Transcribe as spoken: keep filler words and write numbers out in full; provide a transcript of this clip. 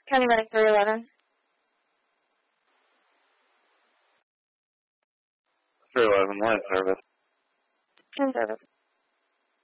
County Medic three eleven. three eleven, line service. In service.